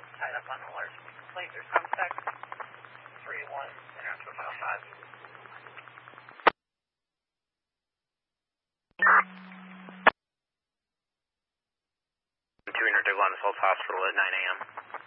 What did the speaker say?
both tied up on a large complaint or suspect. 3-1, International File 5. 200 to Glen Falls Hospital at 9 a.m.